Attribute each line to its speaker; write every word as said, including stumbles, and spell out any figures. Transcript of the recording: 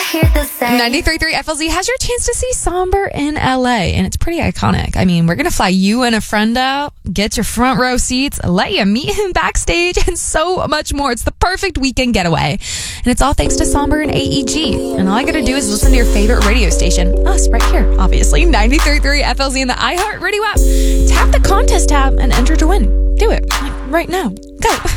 Speaker 1: ninety-three point three F L Z has your chance to see Somber in L A, and it's pretty iconic. I mean, we're going to fly you and a friend out, get your front row seats, let you meet him backstage, and so much more. It's the perfect weekend getaway. And it's all thanks to Somber and A E G. And all I got to do is listen to your favorite radio station, us right here, obviously, ninety-three point three F L Z in the iHeartRadio app. Tap the contest tab and enter to win. Do it, like, right now. Go.